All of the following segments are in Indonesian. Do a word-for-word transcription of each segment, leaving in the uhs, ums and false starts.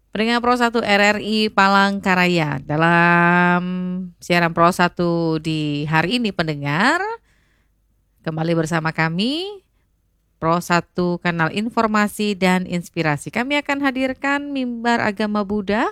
Pendengar Pro satu R R I Palangkaraya, dalam siaran Pro satu di hari ini pendengar, kembali bersama kami Pro satu Kanal Informasi dan Inspirasi. Kami akan hadirkan mimbar agama Buddha.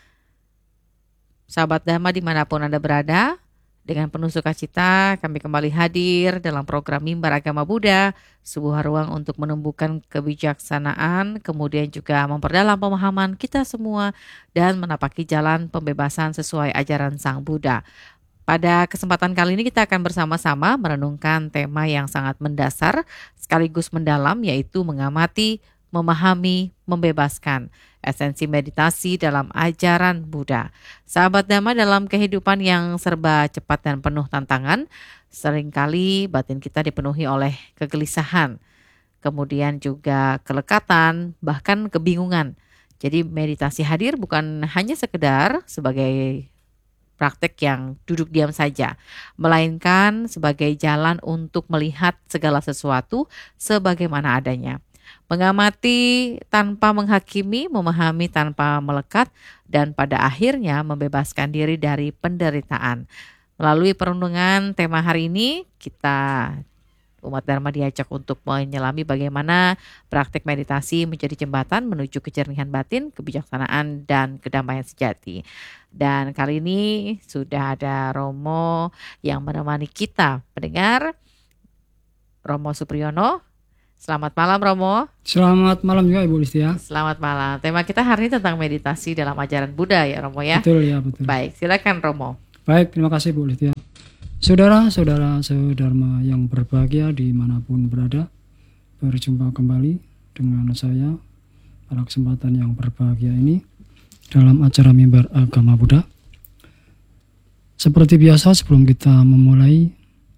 Sahabat Dhamma dimanapun Anda berada, dengan penuh sukacita kami kembali hadir dalam program Mimbar Agama Buddha, sebuah ruang untuk menumbuhkan kebijaksanaan, kemudian juga memperdalam pemahaman kita semua dan menapaki jalan pembebasan sesuai ajaran Sang Buddha. Pada kesempatan kali ini kita akan bersama-sama merenungkan tema yang sangat mendasar sekaligus mendalam, yaitu mengamati, memahami, membebaskan. Esensi meditasi dalam ajaran Buddha. Sahabat Dhamma, dalam kehidupan yang serba cepat dan penuh tantangan, seringkali batin kita dipenuhi oleh kegelisahan, kemudian juga kelekatan, bahkan kebingungan. Jadi meditasi hadir bukan hanya sekedar sebagai praktek yang duduk diam saja, melainkan sebagai jalan untuk melihat segala sesuatu sebagaimana adanya. Mengamati tanpa menghakimi, memahami tanpa melekat, dan pada akhirnya membebaskan diri dari penderitaan. Melalui perenungan tema hari ini, kita umat Dharma diajak untuk menyelami bagaimana praktik meditasi menjadi jembatan menuju kejernihan batin, kebijaksanaan, dan kedamaian sejati. Dan kali ini sudah ada Romo yang menemani kita, pendengar, Romo Supriyono. Selamat malam Romo. Selamat malam juga Ibu Listia. Selamat malam. Tema kita hari ini tentang meditasi dalam ajaran Buddha ya Romo ya. Betul ya, betul. Baik, silakan Romo. Baik, terima kasih Bu Listia. Saudara-saudara sedharma yang berbahagia dimanapun berada, berjumpa kembali dengan saya pada kesempatan yang berbahagia ini dalam acara Mimbar Agama Buddha. Seperti biasa, sebelum kita memulai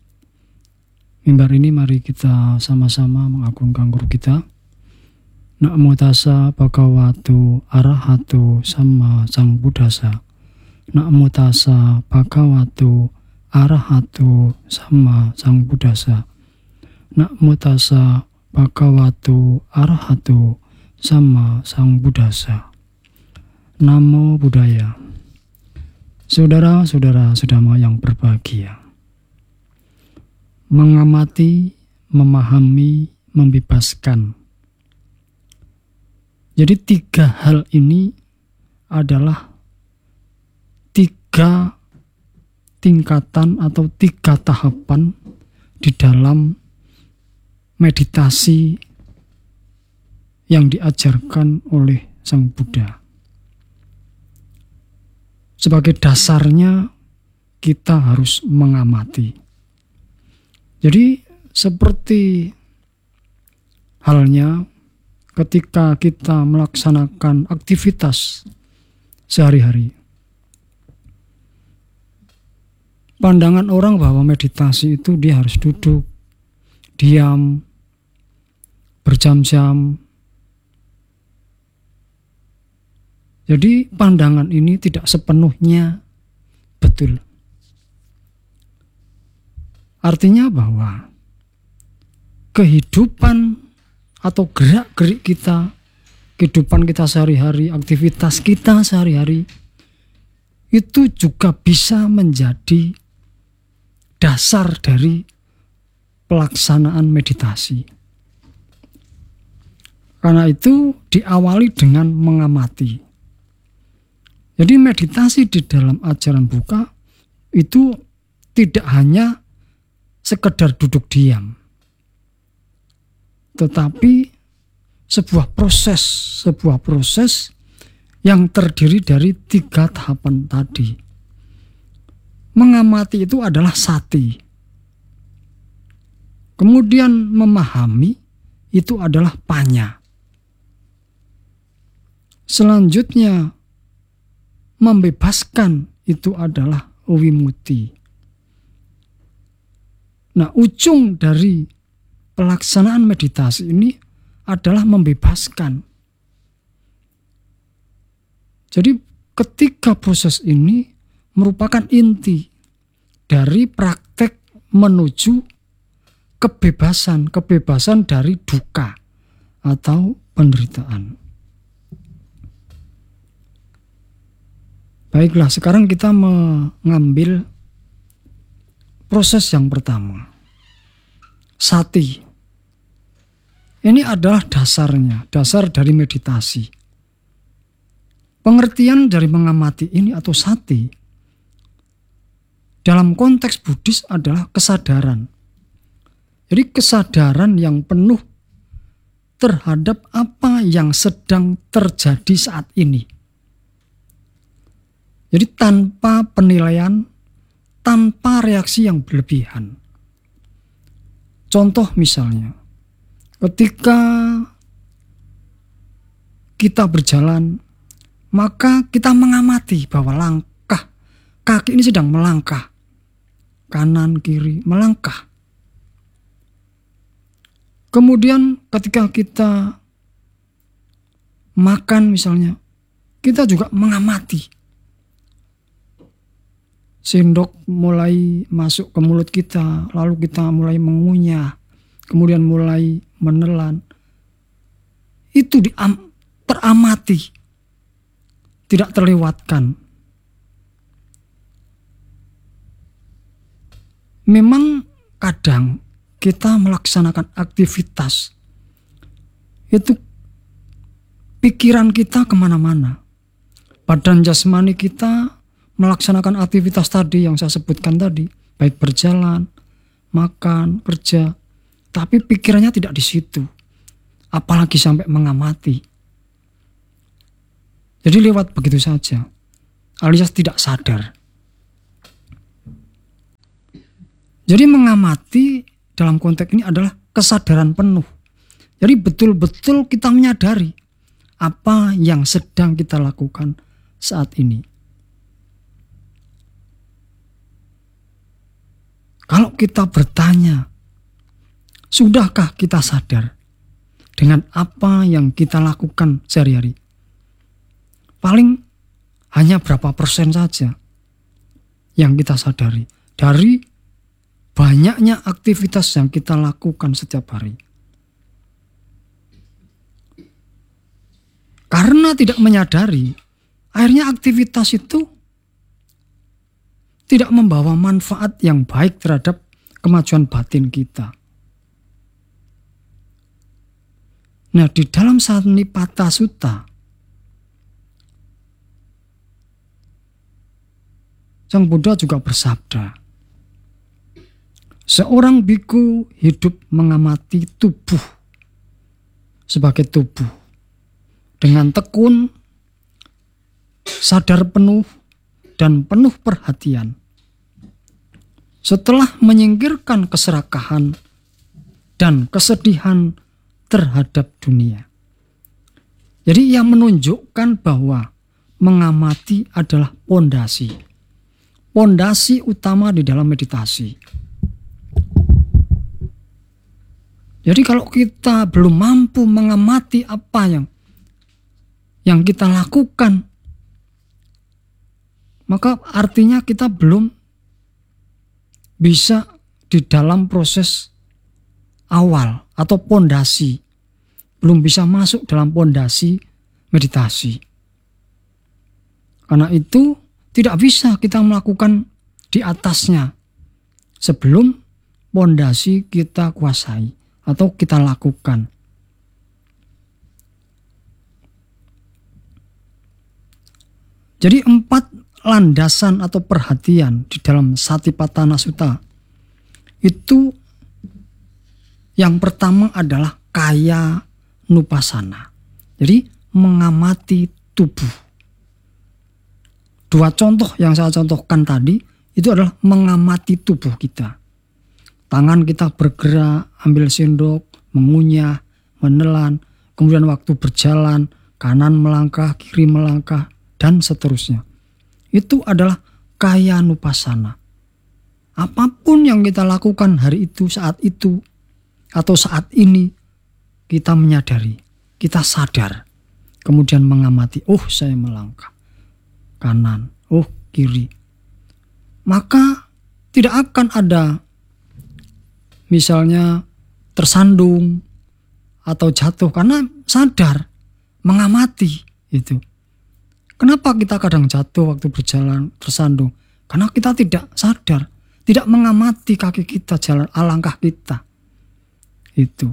mimbar ini, mari kita sama-sama mengagungkan guru kita. Namo tassa bhagavato arahato sama sambuddhassa. Namo tassa bhagavato arahato sama sambuddhassa. Namo tassa bhagavato arahato sama sambuddhassa. Namo Buddhaya. Saudara-saudara sedharma yang berbahagia, mengamati, memahami, membebaskan. Jadi tiga hal ini adalah tiga tingkatan atau tiga tahapan di dalam meditasi yang diajarkan oleh Sang Buddha. Sebagai dasarnya kita harus mengamati. Jadi seperti halnya ketika kita melaksanakan aktivitas sehari-hari. Pandangan orang bahwa meditasi itu dia harus duduk, diam, berjam-jam. Jadi pandangan ini tidak sepenuhnya betul. Artinya bahwa kehidupan atau gerak-gerik kita, kehidupan kita sehari-hari, aktivitas kita sehari-hari, itu juga bisa menjadi dasar dari pelaksanaan meditasi. Karena itu diawali dengan mengamati. Jadi meditasi di dalam ajaran Buddha itu tidak hanya sekedar duduk diam, tetapi sebuah proses, sebuah proses yang terdiri dari tiga tahapan tadi. Mengamati itu adalah sati. Kemudian memahami itu adalah panya. Selanjutnya membebaskan itu adalah wimuti. Nah, ujung dari pelaksanaan meditasi ini adalah membebaskan. Jadi ketiga proses ini merupakan inti dari praktek menuju kebebasan, kebebasan dari duka atau penderitaan. Baiklah, sekarang kita mengambil proses yang pertama. Sati. Ini adalah dasarnya, dasar dari meditasi. Pengertian dari mengamati ini atau sati dalam konteks Buddhis adalah kesadaran. Jadi kesadaran yang penuh terhadap apa yang sedang terjadi saat ini. Jadi tanpa penilaian, tanpa reaksi yang berlebihan. Contoh misalnya, ketika kita berjalan, maka kita mengamati bahwa langkah kaki ini sedang melangkah. Kanan, kiri, melangkah. Kemudian ketika kita makan misalnya, kita juga mengamati. Sendok mulai masuk ke mulut kita, lalu kita mulai mengunyah, kemudian mulai menelan. Itu diam, teramati, tidak terlewatkan. Memang kadang kita melaksanakan aktivitas, itu pikiran kita kemana-mana. Badan jasmani kita melaksanakan aktivitas tadi yang saya sebutkan tadi, baik berjalan, makan, kerja, tapi pikirannya tidak di situ, apalagi sampai mengamati. Jadi lewat begitu saja, alias tidak sadar. Jadi mengamati dalam konteks ini adalah kesadaran penuh. Jadi betul-betul kita menyadari apa yang sedang kita lakukan saat ini. Kalau kita bertanya, sudahkah kita sadar dengan apa yang kita lakukan sehari-hari? Paling hanya berapa persen saja yang kita sadari dari banyaknya aktivitas yang kita lakukan setiap hari. Karena tidak menyadari, akhirnya aktivitas itu tidak membawa manfaat yang baik terhadap kemajuan batin kita. Nah, di dalam Satipatthana Sutta, Sang Buddha juga bersabda, seorang biku hidup mengamati tubuh sebagai tubuh dengan tekun, sadar penuh, dan penuh perhatian. Setelah menyingkirkan keserakahan dan kesedihan terhadap dunia. Jadi yang menunjukkan bahwa mengamati adalah pondasi. Pondasi utama di dalam meditasi. Jadi kalau kita belum mampu mengamati apa yang yang kita lakukan, maka artinya kita belum bisa di dalam proses awal atau pondasi, belum bisa masuk dalam pondasi meditasi. Karena itu tidak bisa kita melakukan di atasnya sebelum pondasi kita kuasai atau kita lakukan. Jadi empat landasan atau perhatian di dalam Satipatthana Sutta itu yang pertama adalah kaya nupassana. Jadi mengamati tubuh. Dua contoh yang saya contohkan tadi itu adalah mengamati tubuh kita. Tangan kita bergerak, ambil sendok, mengunyah, menelan, kemudian waktu berjalan, kanan melangkah, kiri melangkah, dan seterusnya. Itu adalah kaya nupassana. Apapun yang kita lakukan hari itu, saat itu, atau saat ini, kita menyadari, kita sadar, kemudian mengamati, oh saya melangkah, kanan, oh kiri. Maka tidak akan ada misalnya tersandung atau jatuh karena sadar, mengamati itu. Kenapa kita kadang jatuh waktu berjalan tersandung? Karena kita tidak sadar, tidak mengamati kaki kita, jalan alangkah kita. Itu.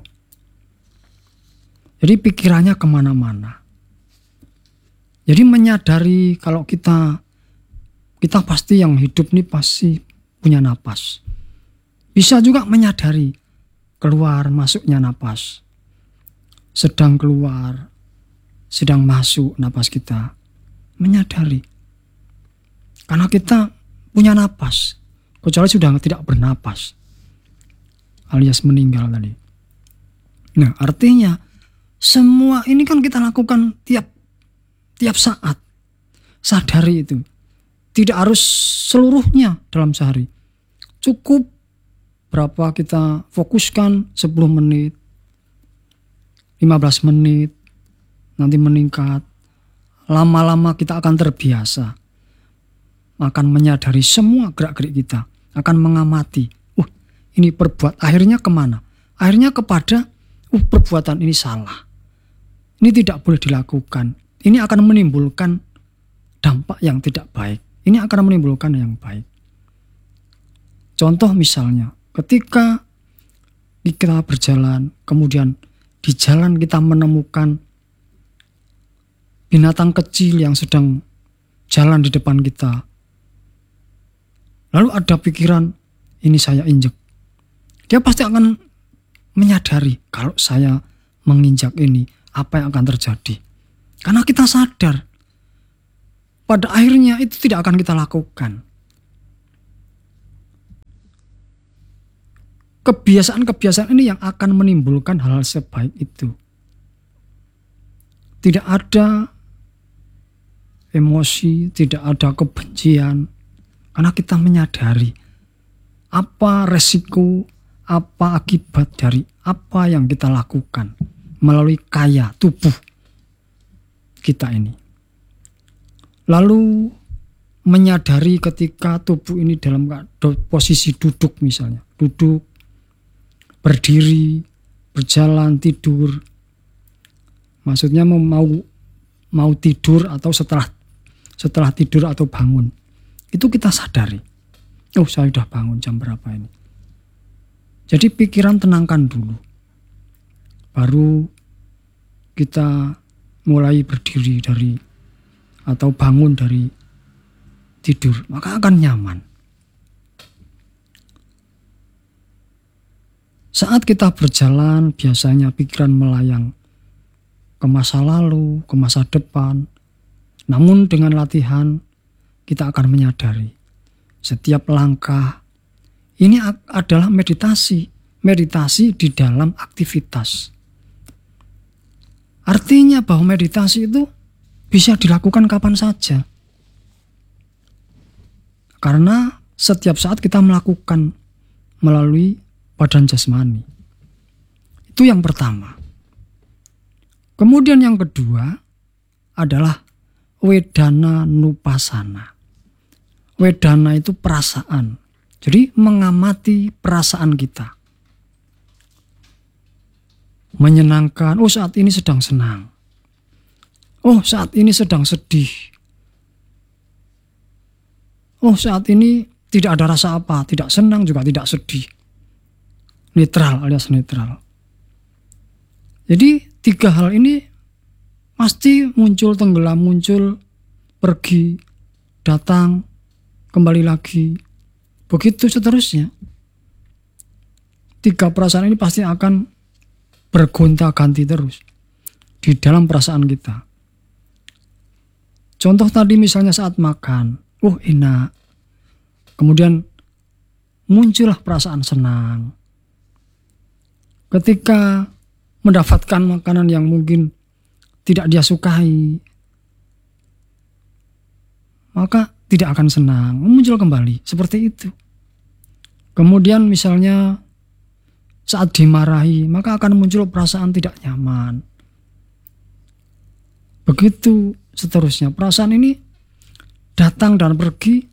Jadi pikirannya kemana-mana. Jadi menyadari kalau kita kita pasti yang hidup ini pasti punya napas. Bisa juga menyadari keluar masuknya napas. Sedang keluar, sedang masuk napas kita. Menyadari. Karena kita punya napas. Kecuali sudah tidak bernapas. Alias meninggal tadi. Nah, artinya semua ini kan kita lakukan tiap tiap saat. Sadari itu. Tidak harus seluruhnya dalam sehari. Cukup berapa kita fokuskan sepuluh menit, lima belas menit, nanti meningkat. Lama-lama kita akan terbiasa. Akan menyadari semua gerak-gerik kita. Akan mengamati. Uh, ini perbuat. Akhirnya kemana? Akhirnya kepada, uh perbuatan ini salah. Ini tidak boleh dilakukan. Ini akan menimbulkan dampak yang tidak baik. Ini akan menimbulkan yang baik. Contoh misalnya, ketika kita berjalan, kemudian di jalan kita menemukan binatang kecil yang sedang jalan di depan kita. Lalu ada pikiran, ini saya injek. Dia pasti akan menyadari, kalau saya menginjak ini, apa yang akan terjadi. Karena kita sadar, pada akhirnya itu tidak akan kita lakukan. Kebiasaan-kebiasaan ini yang akan menimbulkan hal-hal sebaik itu. Tidak ada emosi, tidak ada kebencian. Karena kita menyadari apa resiko, apa akibat dari apa yang kita lakukan melalui kaya tubuh kita ini. Lalu menyadari ketika tubuh ini dalam posisi duduk misalnya. Duduk, berdiri, berjalan, tidur. Maksudnya mau mau tidur atau setelah setelah tidur atau bangun. Itu kita sadari. Oh, saya sudah bangun jam berapa ini. Jadi pikiran tenangkan dulu. Baru kita mulai berdiri dari atau bangun dari tidur. Maka akan nyaman. Saat kita berjalan biasanya pikiran melayang ke masa lalu, ke masa depan. Namun dengan latihan kita akan menyadari setiap langkah ini adalah meditasi, meditasi di dalam aktivitas. Artinya bahwa meditasi itu bisa dilakukan kapan saja. Karena setiap saat kita melakukan melalui badan jasmani. Itu yang pertama. Kemudian yang kedua adalah wedana nupasana. Wedana itu perasaan. Jadi mengamati perasaan kita. Menyenangkan, oh saat ini sedang senang. Oh saat ini sedang sedih. Oh saat ini tidak ada rasa apa, tidak senang juga tidak sedih. Netral alias netral. Jadi tiga hal ini pasti muncul, tenggelam, muncul, pergi, datang, kembali lagi. Begitu seterusnya. Tiga perasaan ini pasti akan bergonta-ganti terus di dalam perasaan kita. Contoh tadi misalnya saat makan, oh enak. Kemudian muncullah perasaan senang. Ketika mendapatkan makanan yang mungkin tidak dia sukai, maka tidak akan senang, muncul kembali seperti itu. Kemudian misalnya saat dimarahi, maka akan muncul perasaan tidak nyaman. Begitu seterusnya. Perasaan ini datang dan pergi.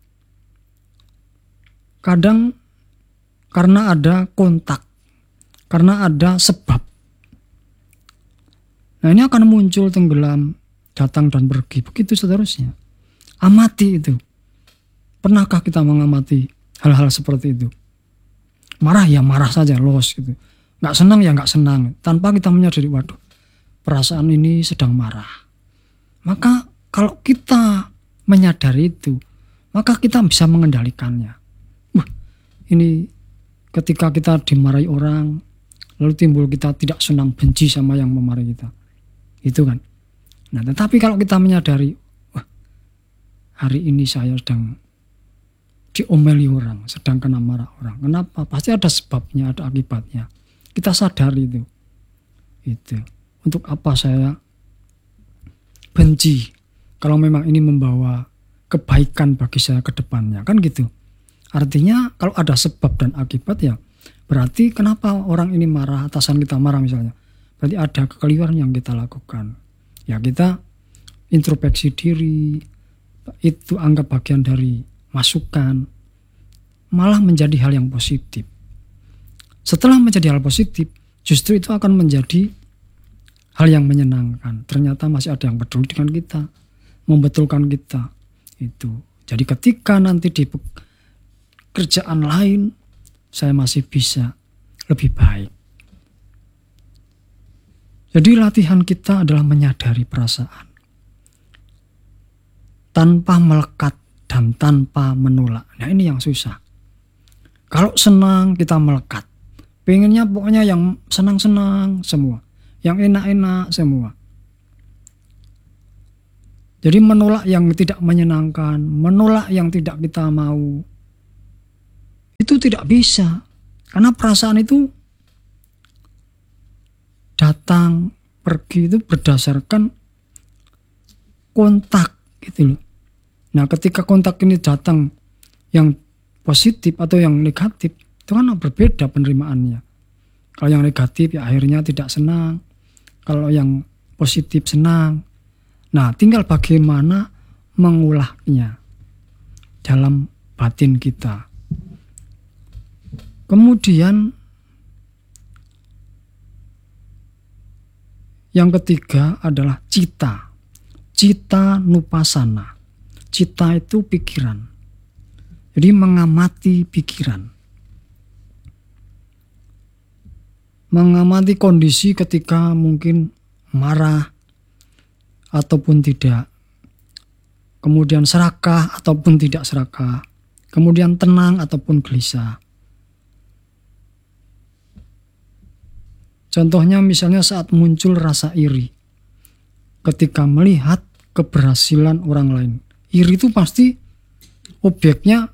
Kadang karena ada kontak, karena ada sebab. Nah ini akan muncul, tenggelam, datang dan pergi, begitu seterusnya. Amati itu. Pernahkah kita mengamati hal-hal seperti itu? Marah ya marah saja, los gitu. Nggak senang ya nggak senang, tanpa kita menyadari, waduh, perasaan ini sedang marah. Maka kalau kita menyadari itu, maka kita bisa mengendalikannya. Wah, ini ketika kita dimarahi orang, lalu timbul kita tidak senang, benci sama yang memarahi kita. Itu kan. Nah, tetapi kalau kita menyadari, wah, hari ini saya sedang diomeli orang, sedang kena marah orang. Kenapa? Pasti ada sebabnya, ada akibatnya. Kita sadari itu. Itu. Untuk apa saya benci? Kalau memang ini membawa kebaikan bagi saya ke depannya. Kan gitu. Artinya kalau ada sebab dan akibat ya, berarti kenapa orang ini marah, atasan kita marah misalnya. Berarti ada kekeliruan yang kita lakukan. Ya kita introspeksi diri, itu anggap bagian dari masukan, malah menjadi hal yang positif. Setelah menjadi hal positif, justru itu akan menjadi hal yang menyenangkan. Ternyata masih ada yang peduli dengan kita, membetulkan kita. Itu. Jadi ketika nanti di kerjaan lain, saya masih bisa lebih baik. Jadi latihan kita adalah menyadari perasaan tanpa melekat dan tanpa menolak. Nah ini yang susah. Kalau senang kita melekat, pengennya pokoknya yang senang-senang semua, yang enak-enak semua. Jadi menolak yang tidak menyenangkan, menolak yang tidak kita mau, itu tidak bisa. Karena perasaan itu datang, pergi itu berdasarkan kontak gitu loh. Nah ketika kontak ini datang yang positif atau yang negatif, itu kan berbeda penerimaannya. Kalau yang negatif ya akhirnya tidak senang. Kalau yang positif senang. Nah tinggal bagaimana mengulahnya dalam batin kita. Kemudian yang ketiga adalah cita. Cita nupasana. Cita itu pikiran. Jadi mengamati pikiran. Mengamati kondisi ketika mungkin marah ataupun tidak. Kemudian serakah ataupun tidak serakah. Kemudian tenang ataupun gelisah. Contohnya misalnya saat muncul rasa iri. Ketika melihat keberhasilan orang lain. Iri itu pasti objeknya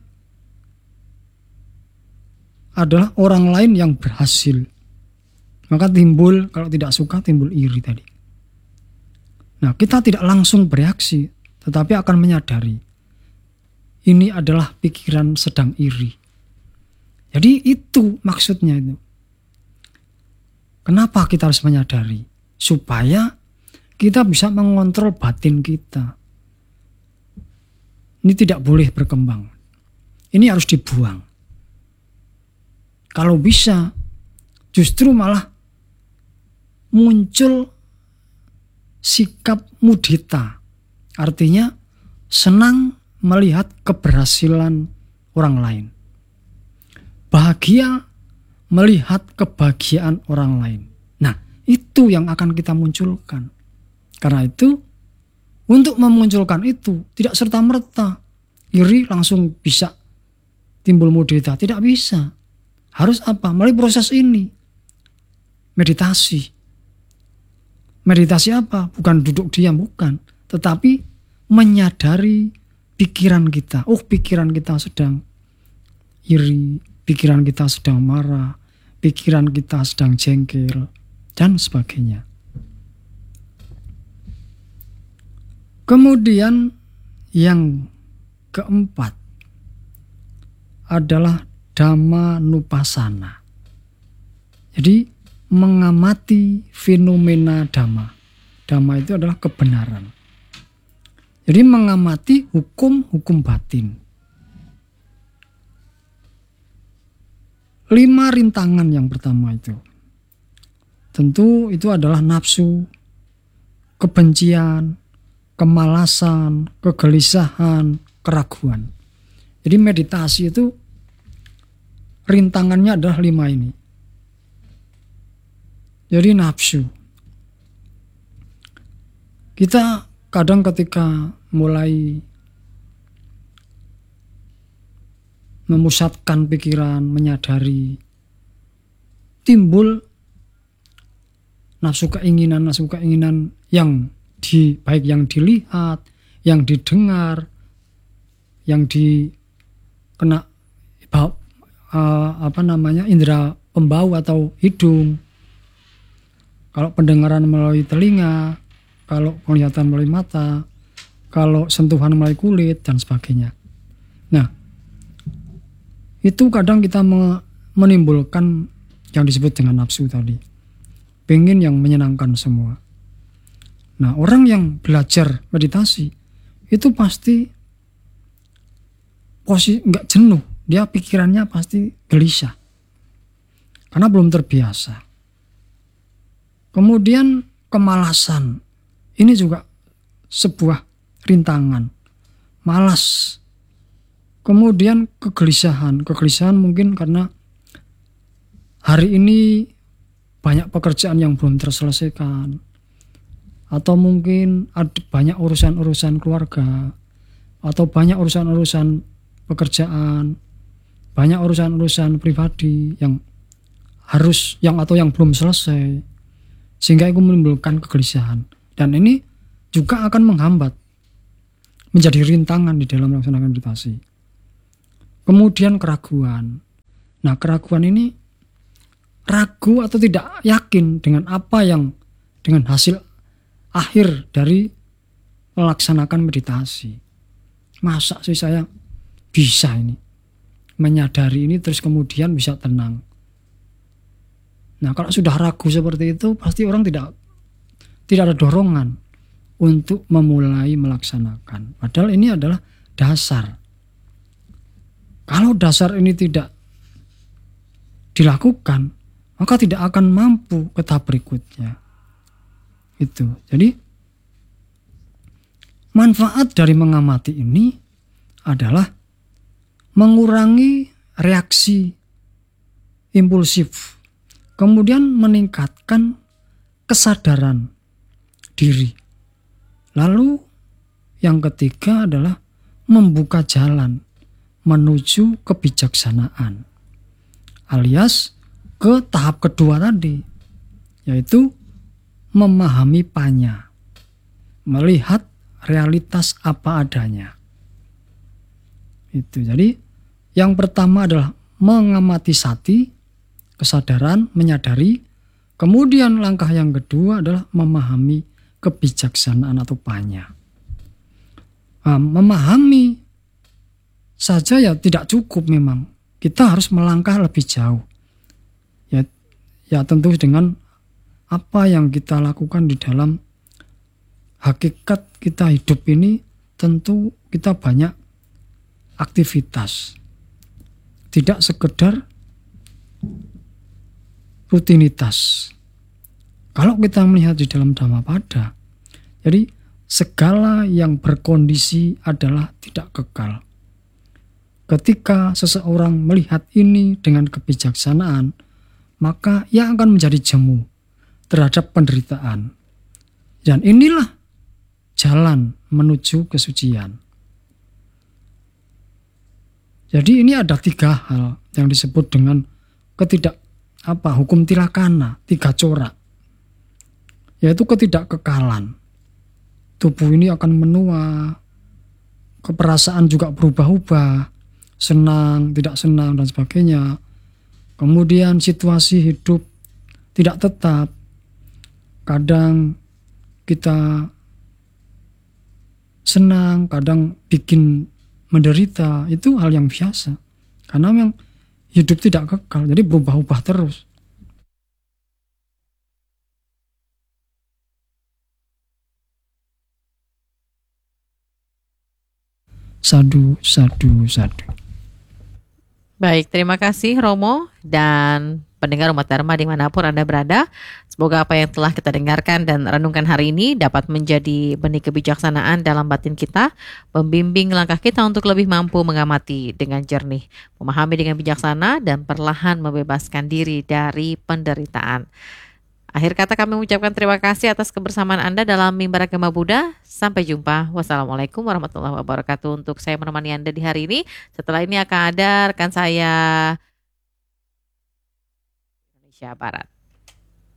adalah orang lain yang berhasil. Maka timbul, kalau tidak suka timbul iri tadi. Nah kita tidak langsung bereaksi, tetapi akan menyadari. Ini adalah pikiran sedang iri. Jadi itu maksudnya itu. Kenapa kita harus menyadari? Supaya kita bisa mengontrol batin kita. Ini tidak boleh berkembang. Ini harus dibuang. Kalau bisa, justru malah muncul sikap mudita. Artinya senang melihat keberhasilan orang lain. Bahagia melihat kebahagiaan orang lain. Nah, itu yang akan kita munculkan. Karena itu, untuk memunculkan itu, tidak serta-merta iri langsung bisa timbul mudita. Tidak bisa. Harus apa? Melalui proses ini. Meditasi. Meditasi apa? Bukan duduk diam, bukan. Tetapi menyadari pikiran kita. Oh, pikiran kita sedang iri. Pikiran kita sedang marah. Pikiran kita sedang jengkel. Dan sebagainya. Kemudian yang keempat adalah Dhamma nupasana. Jadi mengamati fenomena dhamma. Dhamma itu adalah kebenaran. Jadi mengamati hukum-hukum batin. Lima rintangan yang pertama itu. Tentu itu adalah nafsu, kebencian, kemalasan, kegelisahan, keraguan. Jadi meditasi itu rintangannya adalah lima ini. Jadi nafsu. Kita kadang ketika mulai memusatkan pikiran, menyadari, timbul nafsu keinginan, nafsu keinginan yang di, baik yang dilihat, yang didengar, yang dikena uh, apa namanya indera pembau atau hidung. Kalau pendengaran melalui telinga, kalau penglihatan melalui mata, kalau sentuhan melalui kulit dan sebagainya. Nah, itu kadang kita menimbulkan yang disebut dengan nafsu tadi. Pengen yang menyenangkan semua. Nah, orang yang belajar meditasi itu pasti posisi nggak jenuh, dia pikirannya pasti gelisah karena belum terbiasa. Kemudian kemalasan, ini juga sebuah rintangan, malas. Kemudian kegelisahan, kegelisahan mungkin karena hari ini banyak pekerjaan yang belum terselesaikan, atau mungkin ada banyak urusan-urusan keluarga, atau banyak urusan-urusan pekerjaan, banyak urusan-urusan pribadi yang harus yang atau yang belum selesai, sehingga itu menimbulkan kegelisahan. Dan ini juga akan menghambat, menjadi rintangan di dalam melaksanakan meditasi. Kemudian keraguan. Nah, keraguan ini ragu atau tidak yakin dengan apa yang dengan hasil akhir dari melaksanakan meditasi. Masa sih saya bisa ini menyadari ini terus kemudian bisa tenang. Nah, kalau sudah ragu seperti itu pasti orang tidak tidak ada dorongan untuk memulai melaksanakan. Padahal ini adalah dasar. Kalau dasar ini tidak dilakukan, maka tidak akan mampu ke tahap berikutnya. Itu. Jadi manfaat dari mengamati ini adalah mengurangi reaksi impulsif, kemudian meningkatkan kesadaran diri. Lalu yang ketiga adalah membuka jalan menuju kebijaksanaan, alias ke tahap kedua tadi, yaitu memahami panya, melihat realitas apa adanya. Itu. Jadi yang pertama adalah mengamati sati, kesadaran, menyadari. Kemudian langkah yang kedua adalah memahami kebijaksanaan atau panya. Nah, memahami saja ya tidak cukup memang. Kita harus melangkah lebih jauh. Ya, ya tentu dengan apa yang kita lakukan di dalam hakikat kita hidup ini, tentu kita banyak aktivitas. Tidak sekedar rutinitas. Kalau kita melihat di dalam Dhammapada, jadi segala yang berkondisi adalah tidak kekal. Ketika seseorang melihat ini dengan kebijaksanaan, maka ia akan menjadi jemu terhadap penderitaan. Dan inilah jalan menuju kesucian. Jadi ini ada tiga hal yang disebut dengan ketidak apa hukum tilakana, tiga corak, yaitu ketidakkekalan. Tubuh ini akan menua, keperasaan juga berubah-ubah, senang, tidak senang dan sebagainya. Kemudian situasi hidup tidak tetap. Kadang kita senang, kadang bikin menderita. Itu hal yang biasa. Karena memang hidup tidak kekal, jadi berubah-ubah terus. Sadu, sadu, sadu. Baik, terima kasih Romo. Dan pendengar umat Dharma dimanapun Anda berada. Semoga apa yang telah kita dengarkan dan renungkan hari ini dapat menjadi benih kebijaksanaan dalam batin kita, membimbing langkah kita untuk lebih mampu mengamati dengan jernih, memahami dengan bijaksana, dan perlahan membebaskan diri dari penderitaan. Akhir kata kami mengucapkan terima kasih atas kebersamaan Anda dalam Mimbar Agama Buddha. Sampai jumpa. Wassalamualaikum warahmatullahi wabarakatuh. Untuk saya menemani Anda di hari ini. Setelah ini akan ada rekan saya Indonesia Barat.